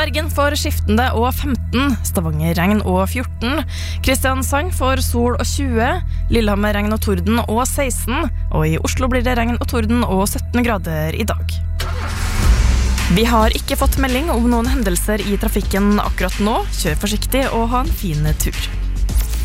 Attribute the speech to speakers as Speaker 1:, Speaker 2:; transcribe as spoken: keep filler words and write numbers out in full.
Speaker 1: Bergen får skiftende og femten, Stavanger regn og fjorten, Kristiansand får sol og tjue, Lillehammer regn og torden og seksten, og i Oslo blir det regn og torden og sytten grader i dag. Vi har ikke fått melding om noen hendelser i trafikken akkurat nå. Kjør forsiktig og ha en fin tur.